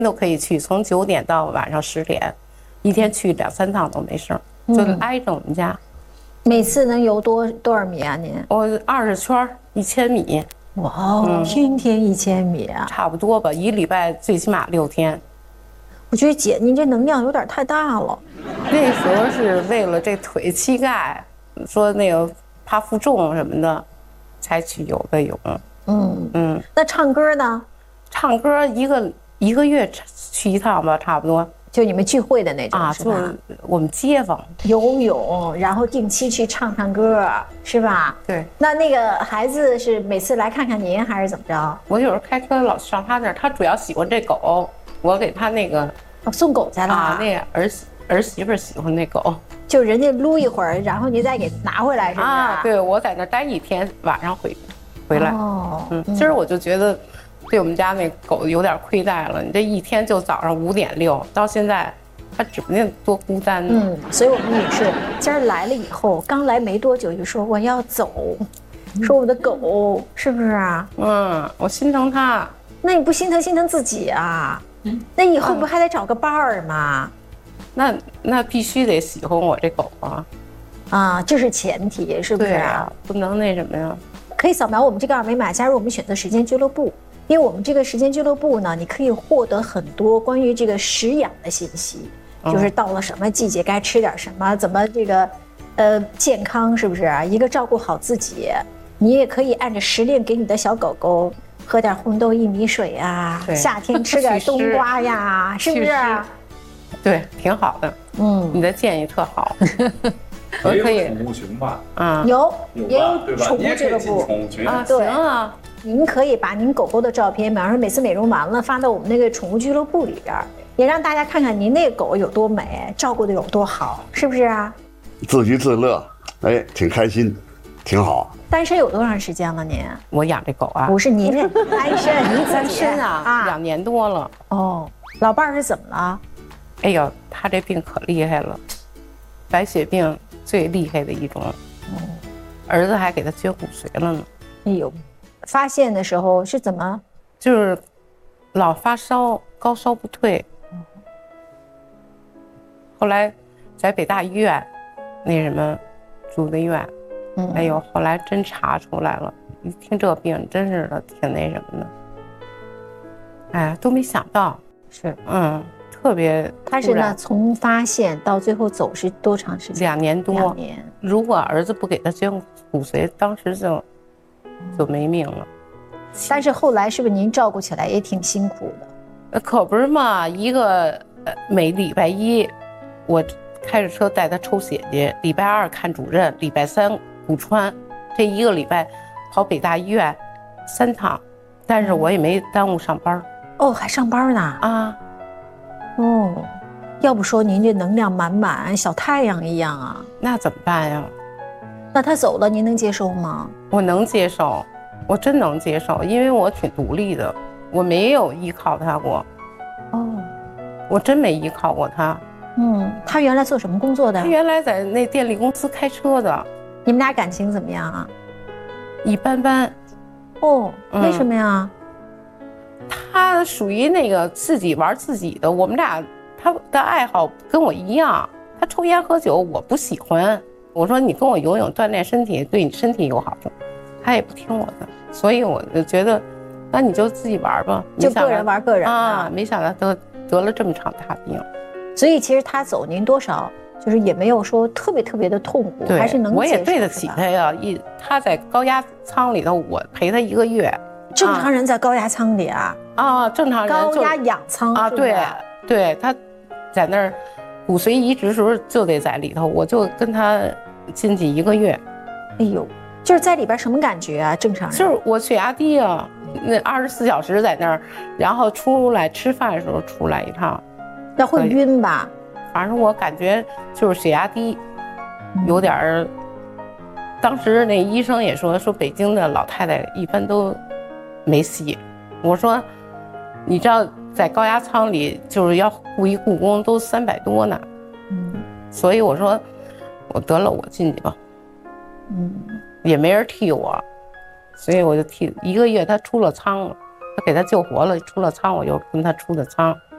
都可以去，从9点到晚上10点，一天去2、3趟都没事，就挨着我们家。 每次能游多少米啊您？ 我20圈，1000米。 哇哦，天天1000米啊！ 差不多吧，一礼拜最起码6天。 我觉得姐，您这能量有点太大了。 那时候是为了这腿膝盖，说那个怕负重什么的，才去游的泳。 那唱歌呢？ 唱歌一个月去一趟吧，差不多。 就你们聚会的那种啊， 是吧？ 就是我们街坊游泳，然后定期去唱歌，是吧？ 对。 那个孩子是每次来看看您，还是怎么着？ 我有时候开车老上他那儿，他主要喜欢这狗，我给他那个送狗去了啊，那儿媳妇喜欢那狗， 就人家撸一会儿，然后你再给拿回来，是不是？ 啊，对，我在那儿待1天，晚上回来。 哦， 今儿我就觉得。对我们家那狗有点亏待了，你这一天就早上5点6到现在，它指不定多孤单呢。 所以我们女士今儿来了以后，刚来没多久就说我要走，说我的狗是不是啊？ 我心疼它。 那你不心疼自己啊？那以后不还得找个伴儿吗？ 那必须得喜欢我这狗啊！ 啊，这是前提，是不是？ 对啊，不能那什么呀。 可以扫描我们这个2维码加入我们选择时间俱乐部。因为我们这个时间俱乐部呢，你可以获得很多关于这个食养的信息，就是到了什么季节该吃点什么，怎么这个健康，是不是？一个照顾好自己，你也可以按照时令给你的小狗狗喝点红豆薏米水啊，夏天吃点冬瓜呀，是不是？ 对，挺好的。你的建议特好。 我可以宠物群吧？ 有对吧？ 宠物俱乐部啊，行啊。 您可以把您狗狗的照片，比方说每次美容完了发到我们那个宠物俱乐部里边，也让大家看看您那个狗有多美，照顾的有多好，是不是啊？ 自娱自乐，哎，挺开心，挺好。 单身有多长时间了您？ 我养这狗啊？ 不是您单身，您单身啊，2年多了。 哦，老伴儿是怎么了？ 哎呦，他这病可厉害了，白血病最厉害的一种。儿子还给他捐骨髓了呢。 哎呦。发现的时候是怎么？ 就是老发烧，高烧不退。后来在北大医院那什么住的院，哎呦，后来真查出来了。一听这病，真是的挺那什么的。哎，都没想到， 是特别。 他是呢，从发现到最后走是多长时间？ 2年多。 2年。 如果儿子不给他捐骨髓，当时就没命了。 但是后来是不是您照顾起来也挺辛苦的？可不是嘛，一个每礼拜1，我开着车带他抽血去，礼拜2看主任，礼拜3骨穿，这一个礼拜跑北大医院3趟，但是我也没耽误上班。 哦，还上班呢？ 啊， 哦，要不说您这能量满满，小太阳一样啊。 那怎么办呀？ 那他走了，您能接受吗？ 我能接受，我真能接受，因为我挺独立的，我没有依靠他过。我真没依靠过他。 他原来做什么工作的？ 他原来在那电力公司开车的。 你们俩感情怎么样啊？ 一般般。 为什么呀？ 他属于那个自己玩自己的，我们俩他的爱好跟我一样，他抽烟喝酒，我不喜欢。我说你跟我游泳锻炼身体，对你身体有好处，他也不听我的，所以我就觉得，那你就自己玩吧， 就个人玩个人啊。没想到得了这么场大病， 所以其实他走您多少就是也没有说特别的痛苦，还是能接受。 我也对得起他呀，他在高压舱里头，我陪他1个月。 正常人在高压舱里啊？ 正常人高压氧舱啊，对，他在那儿。骨髓移植时候就得在里头，我就跟他进去1个月。 哎呦，就是在里边什么感觉啊？正常人就是我血压低啊，那24小时在那儿，然后出来吃饭的时候出来一趟。 那会晕吧？ 反正我感觉就是血压低，有点儿。当时那医生也说北京的老太太一般都没戏。我说，你知道。在高压舱里就是要雇一雇工都300多呢，所以我说我得了我进去吧，也没人替我，所以我就替1个月他出了舱了，他给他救活了，出了舱我又跟他出的舱。